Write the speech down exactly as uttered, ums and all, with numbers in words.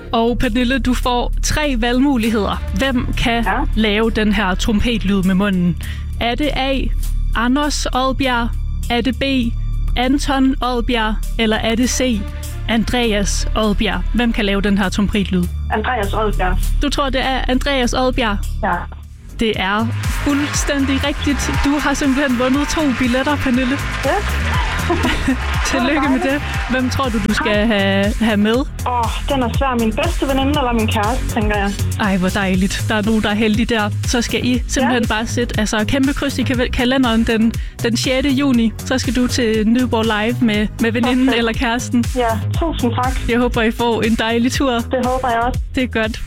Og Pernille, du får tre valgmuligheder. Hvem kan Ja. lave den her trompetlyd med munden? Er det A. Anders Odbjerg? Er det B. Anton Odbjerg? Eller er det C. Andreas Odbjerg? Hvem kan lave den her trompetlyd? Andreas Odbjerg. Du tror, det er Andreas Odbjerg? Ja. Det er fuldstændig rigtigt. Du har simpelthen vundet to billetter, Pernille. Ja. Tillykke med det. Hvem tror du, du skal have, have med? Åh, oh, den er svær. Min bedste veninde eller min kæreste, tænker jeg. Ej, hvor dejligt. Der er nogen, der er heldige der. Så skal I simpelthen ja. bare sætte altså, kæmpe kryds i kalenderen den, den sjette juni. Så skal du til Nyborg Live med, med veninden okay. eller kæresten. Ja, tusind tak. Jeg håber, I får en dejlig tur. Det håber jeg også. Det er godt.